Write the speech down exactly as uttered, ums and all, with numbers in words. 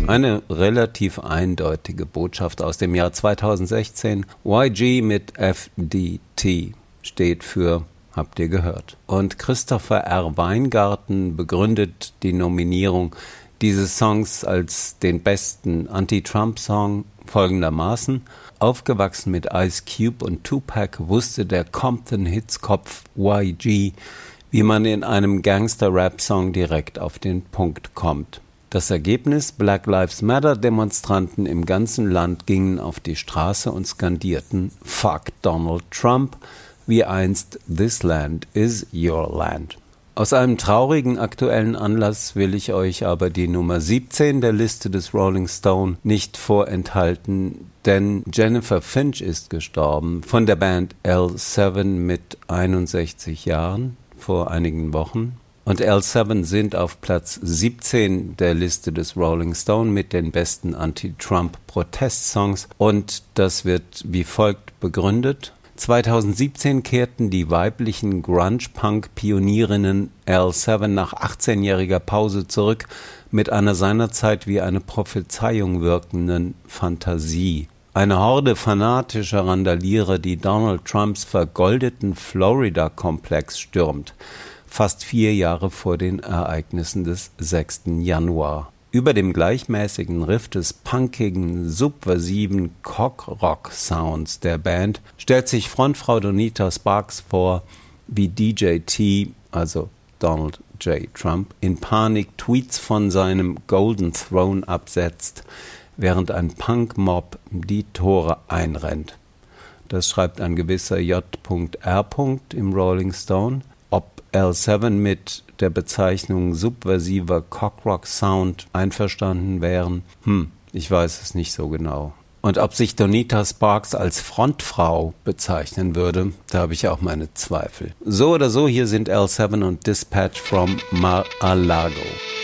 Eine relativ eindeutige Botschaft aus dem Jahr zweitausendsechzehn. Y G mit F D T steht für, habt ihr gehört. Und Christopher R. Weingarten begründet die Nominierung dieses Songs als den besten Anti-Trump-Song folgendermaßen: Aufgewachsen mit Ice Cube und Tupac wusste der Compton-Hits-Kopf Y G, wie man in einem Gangster-Rap-Song direkt auf den Punkt kommt. Das Ergebnis: Black Lives Matter-Demonstranten im ganzen Land gingen auf die Straße und skandierten Fuck Donald Trump, wie einst This Land is Your Land. Aus einem traurigen aktuellen Anlass will ich euch aber die Nummer siebzehn der Liste des Rolling Stone nicht vorenthalten, denn Jennifer Finch ist gestorben, von der Band L sieben mit einundsechzig Jahren vor einigen Wochen. Und L sieben sind auf Platz siebzehn der Liste des Rolling Stone mit den besten Anti-Trump-Protest-Songs, und das wird wie folgt begründet. zweitausendsiebzehn kehrten die weiblichen Grunge-Punk-Pionierinnen L sieben nach achtzehnjähriger Pause zurück mit einer seinerzeit wie eine Prophezeiung wirkenden Fantasie. Eine Horde fanatischer Randalierer, die Donald Trumps vergoldeten Florida-Komplex stürmt, fast vier Jahre vor den Ereignissen des sechsten Januar. Über dem gleichmäßigen Riff des punkigen, subversiven Cock-Rock-Sounds der Band stellt sich Frontfrau Donita Sparks vor, wie D J T, also Donald J. Trump, in Panik Tweets von seinem Golden Throne absetzt, während ein Punk-Mob die Tore einrennt. Das schreibt ein gewisser J R. im Rolling Stone. Ob L sieben mit der Bezeichnung subversiver Cockrock-Sound einverstanden wären, hm, ich weiß es nicht so genau. Und ob sich Donita Sparks als Frontfrau bezeichnen würde, da habe ich auch meine Zweifel. So oder so, hier sind L sieben und Dispatch from Mar-a-Lago.